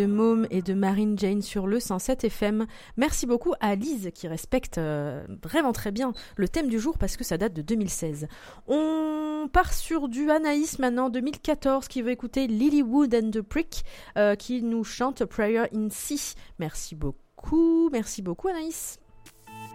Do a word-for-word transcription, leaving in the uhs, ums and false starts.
de Môme et de Marine Jane sur le cent sept F M. Merci beaucoup à Lise qui respecte euh, vraiment très bien le thème du jour parce que ça date de deux mille seize. On part sur du Anaïs maintenant, deux mille quatorze, qui veut écouter Lilywood and the Prick euh, qui nous chante Prayer in C. Merci beaucoup, merci beaucoup Anaïs.